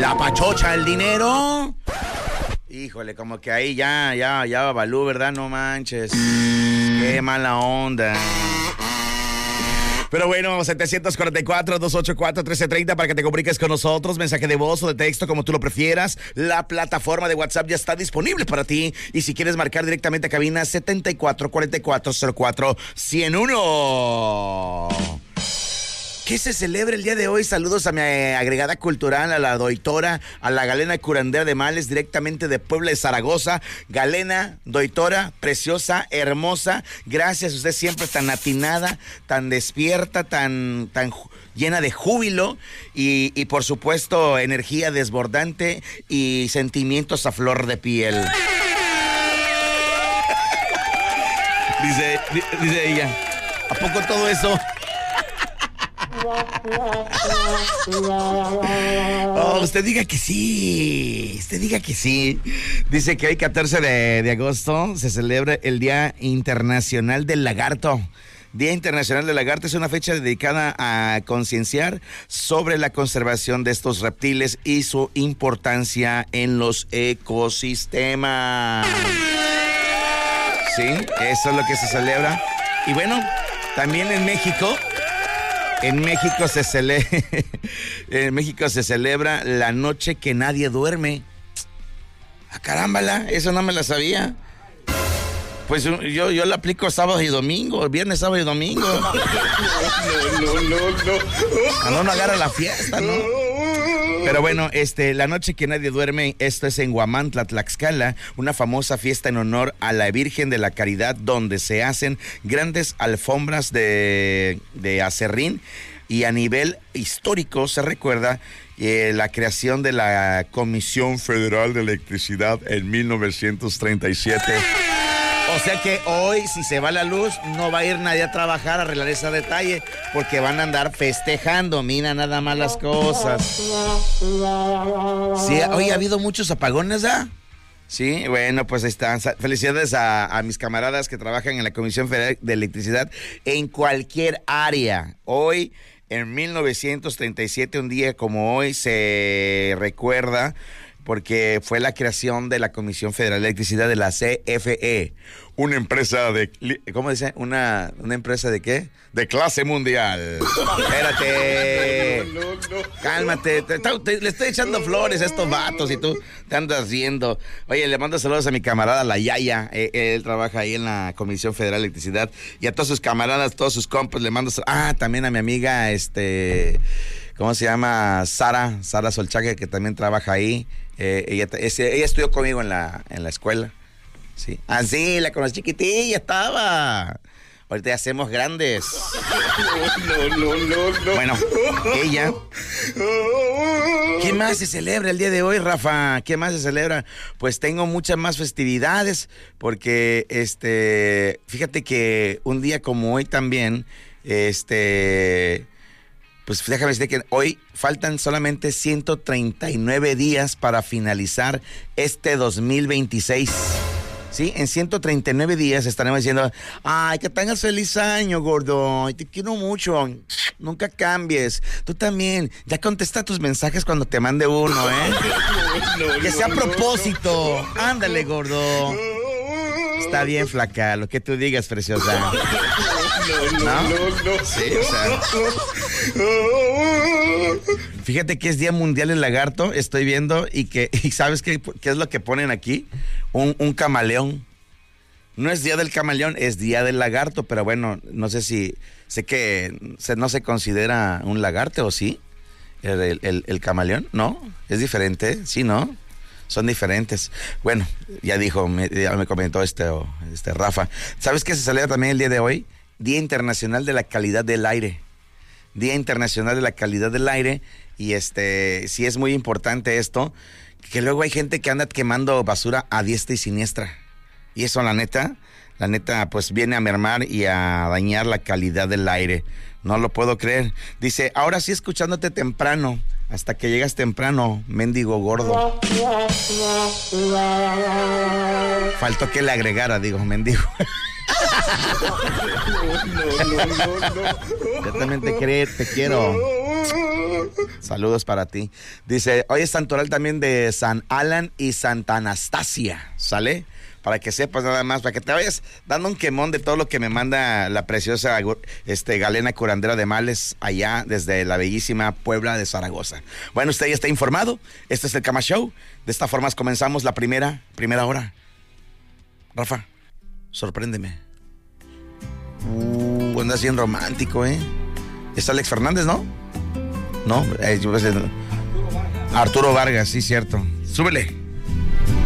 la pachocha, el dinero. Híjole, como que ahí ya Balú, ¿verdad? No manches. Qué mala onda. Pero bueno, 744-284-1330 para que te comuniques con nosotros. Mensaje de voz o de texto, como tú lo prefieras. La plataforma de WhatsApp ya está disponible para ti. Y si quieres marcar directamente a cabina, 74-44-01. ¿Qué se celebra el día de hoy? Saludos a mi agregada cultural, a la doitora, a la Galena curandera de males, directamente de Puebla de Zaragoza. Galena, doitora, preciosa, hermosa. Gracias, usted siempre tan atinada, tan despierta, tan llena de júbilo y por supuesto energía desbordante y sentimientos a flor de piel. Dice ella, ¿a poco todo eso? Oh, usted diga que sí. Dice que hoy 14 de agosto se celebra el Día Internacional del Lagarto. Día Internacional del Lagarto es una fecha dedicada a concienciar sobre la conservación de estos reptiles y su importancia en los ecosistemas. Sí, eso es lo que se celebra. Y bueno, también en México se celebra la noche que nadie duerme. ¡Ah, carámbala! Eso no me la sabía. Pues yo la aplico sábado y domingo, viernes, sábado y domingo. Cuando uno agarra la fiesta, ¿no? Pero bueno, la noche que nadie duerme, esto es en Huamantla, Tlaxcala, una famosa fiesta en honor a la Virgen de la Caridad, donde se hacen grandes alfombras de aserrín, y a nivel histórico se recuerda la creación de la Comisión Federal de Electricidad en 1937. O sea que hoy, si se va la luz, no va a ir nadie a trabajar a arreglar ese detalle, porque van a andar festejando. Mira nada más las cosas. Sí, hoy ha habido muchos apagones, ¿ah? Sí, bueno, pues ahí están. Felicidades a mis camaradas que trabajan en la Comisión Federal de Electricidad en cualquier área. Hoy, en 1937, un día como hoy, se recuerda porque fue la creación de la Comisión Federal de Electricidad de la CFE, una empresa de, ¿cómo dice? ¿Una empresa de qué? De clase mundial. Espérate. No. Cálmate. Le estoy echando flores a estos vatos y tú te andas riendo. Oye, le mando saludos a mi camarada, la Yaya. Él trabaja ahí en la Comisión Federal de Electricidad. Y a todos sus camaradas, todos sus compas, le mando saludos. Ah, también a mi amiga, ¿cómo se llama? Sara Solchaga, que también trabaja ahí. Ella estudió conmigo en la escuela. Sí. Ah, sí, la conocí chiquitilla, estaba. Ahorita ya somos grandes. No. Bueno, ella. ¿Qué más se celebra el día de hoy, Rafa? ¿Qué más se celebra? Pues tengo muchas más festividades, porque fíjate que un día como hoy también, pues déjame decirte que hoy faltan solamente 139 días para finalizar este 2026. Sí, en 139 días estaremos diciendo, ay, que tengas feliz año, gordo, te quiero mucho, nunca cambies. Tú también, ya contesta tus mensajes cuando te mande uno, ¿eh? Que sea a propósito. Ándale, gordo. Está bien, flaca, lo que tú digas, preciosa. ¿No? Sí, o sea. Fíjate que es Día Mundial del Lagarto, estoy viendo, y ¿sabes qué es lo que ponen aquí? Un camaleón. No es Día del Camaleón, es Día del Lagarto, pero bueno, no sé sé que no se considera un lagarto, ¿o sí? El camaleón, ¿no? Es diferente, ¿sí, no? Son diferentes. Bueno, ya me comentó Rafa. ¿Sabes qué se celebra también el día de hoy? Día Internacional de la Calidad del Aire. Día Internacional de la Calidad del Aire. Y sí es muy importante esto, que luego hay gente que anda quemando basura a diestra y siniestra. Y eso, la neta, pues viene a mermar y a dañar la calidad del aire. No lo puedo creer. Dice, ahora sí escuchándote temprano. Hasta que llegas temprano, mendigo gordo. Faltó que le agregara, mendigo. No. Yo también te quiero. Saludos para ti. Dice, hoy es santoral también de San Alan y Santa Anastasia, ¿sale? Para que sepas nada más, para que te vayas dando un quemón de todo lo que me manda la preciosa Galena Curandera de Males allá desde la bellísima Puebla de Zaragoza. Bueno, usted ya está informado. Este es el Cama Show. De esta forma comenzamos la primera hora. Rafa, sorpréndeme. Andas bien romántico, ¿eh? Es Alex Fernández, ¿no? No, yo pensé, Arturo Vargas, sí, cierto. Súbele.